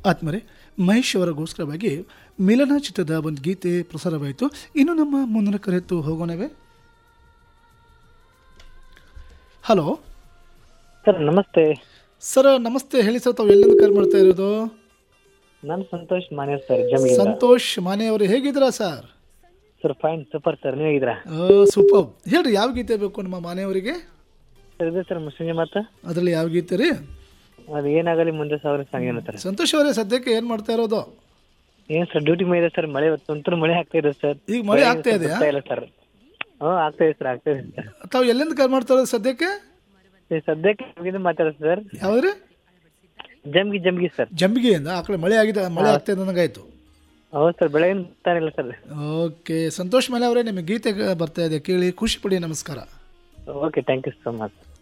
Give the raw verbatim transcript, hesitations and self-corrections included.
ಆತ್ಮರೆ ಮಹೇಶ್ ಅವರಿಗೋಸ್ಕರವಾಗಿ ಮಿಲನ ಚಿತ್ರದ ಒಂದು ಗೀತೆ ಪ್ರಸಾರವಾಯಿತು. ಇನ್ನು ನಮ್ಮ ಮುಂದಿನ ಕರೆತು ಹೋಗೋಣವೇ. ಹಲೋ ಸರ್ ನಮಸ್ತೆ. ಸರ್ ನಮಸ್ತೆ, ಹೇಳಿ ಸರ್, ತಾವು ಎಲ್ಲಿಂದ ಕರೆ ಮಾಡ್ತಾ ಇರೋದು? ನಾನು ಸಂತೋಷ್ ಮಾನೆ ಸರ್, ಜಮೀನ್. ಸಂತೋಷ್ ಮಾನೆ ಅವರು ಹೇಗಿದ್ದೀರಾ sir? Sir fine, super sir, ನೀವು ಹೇಗಿದ್ದೀರಾ? ಸೂಪರ್. ಹೇಳ್ರಿ, ಯಾವ ಗೀತೆ ಬೇಕು ನಮ್ಮ ಮಾನೆ ಅವರಿಗೆ? ಸರ್ ಇದೆ ಸರ್, ಮುಸ್ಲಿಂ ಮಾತ ಅದರಲ್ಲಿ ಯಾವ ಗೀತೆ ರೀ? ಅದು ಏನಾಗಲಿ ಮುಂದೆ ಸಾವಿರ ಸಾಂಗ್ ಏನಂತಾರೆ. ಸಂತೋಷ್ ಅವರೇ, ಸದ್ಯಕ್ಕೆ ಏನು ಮಾಡ್ತಾ ಇರೋದು? ಏನ್ ಸರ್, ಡ್ಯೂಟಿ ಮೇಲೆ ಇದೆ ಸರ್. ಮಳೆ ತುಂತುರು ಮಳೆ ಆಗ್ತಾ ಇದೆ ಸರ್. ಈಗ ಮಳೆ ಆಗ್ತಾ ಇದೆಯಾ? ಇಲ್ಲ ಸರ್. ಹ್ಞೂ ಆಗ್ತಾ ಇದೆ ಸರ್, ಆಗ್ತಾ ಇದೆ ಸರ್. ತಾವು ಎಲ್ಲಿಂದ ಕರೆ ಮಾಡ್ತಾ ಇರೋದು ಸದ್ಯಕ್ಕೆ? ಸದ್ಯಕ್ಕೆ ಮಾತಾಡೋದು ಸರ್. ಯಾವ್ದ್ರಿ? ಜಮ್ಗಿ ಜಮ್ಗಿ ಸರ್. ಜಂಬಿಗೆಯಿಂದ ಆ ಕಡೆ ಮಳೆ ಆಗಿದೆ, ಮಳೆ ಆಗ್ತಾ ಇದೆ ನನಗಾಯ್ತು. ಹೌದು ಸರ್, ಬೆಳಗಿನ ಬರ್ತಾನೆ ಇಲ್ಲ ಸರ್. ಓಕೆ ಸಂತೋಷ್ ಮೇಲೆ ಅವರೇ, ನಿಮಗೆ ಗೀತೆ ಬರ್ತಾ ಇದೆ, ಕೇಳಿ ಖುಷಿ ಪಡಿ. ನಮಸ್ಕಾರ. Okay, thank you so much.